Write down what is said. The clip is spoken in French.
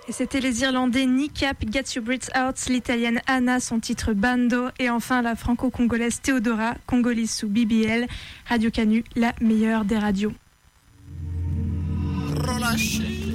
Et c'était les Irlandais Kneecap, Get Your Brits Out, l'Italienne Anna, son titre Bando, et enfin la franco-congolaise Théodora, congolaise sous BBL, Radio Canu, la meilleure des radios. Relâchez.